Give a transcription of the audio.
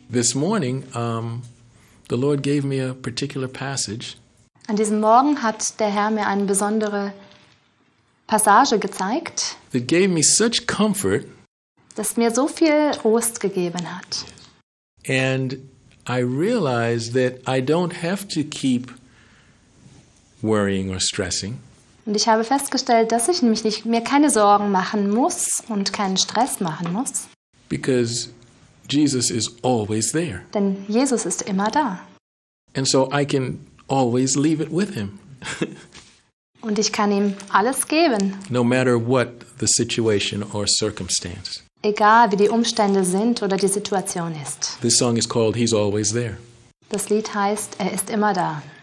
This morning, the Lord gave me a particular passage. An diesem Morgen hat der Herr mir eine besondere Passage gezeigt, That gave me such comfort, das mir so viel Trost gegeben hat. and I realized that I don't have to keep worrying or stressing, Und ich habe festgestellt, dass ich nämlich mir keine Sorgen machen muss und keinen Stress machen muss, because Jesus is always there. denn Jesus ist immer da. And so I can always leave it with him, Und ich kann ihm alles geben, no matter what the situation or circumstance. egal wie die Umstände sind oder die Situation ist. This song is called He's Always There. Das Lied heißt, er ist immer da.